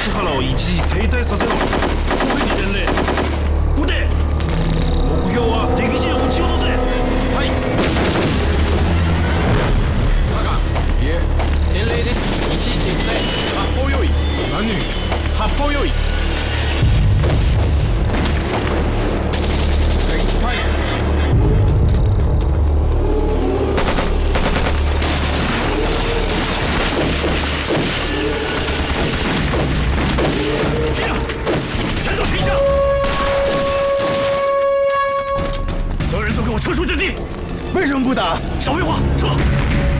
支払を一時停滞させろ。これに伝令。撃て。目標は敵陣を撃ち落とせ。 はい。加賀。いえ、伝令です。一時撤退。発砲用意。 何？ 発砲用意。はい。 全都停下！所有人都给我撤出阵地！ 为什么不打？ 少废话，撤！